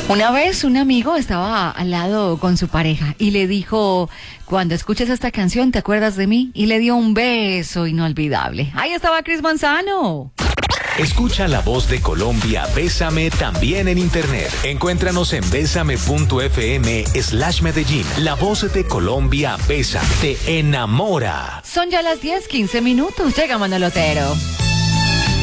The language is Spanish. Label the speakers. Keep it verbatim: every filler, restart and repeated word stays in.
Speaker 1: Una vez un amigo estaba al lado con su pareja y le dijo, cuando escuches esta canción, ¿te acuerdas de mí? Y le dio un beso inolvidable. Ahí estaba Chris Manzano.
Speaker 2: Escucha La Voz de Colombia, Bésame, también en internet. Encuéntranos en bésame.fm slash Medellín. La Voz de Colombia, Bésame, te enamora.
Speaker 1: Son ya las diez, quince minutos. Llega Manuel Otero.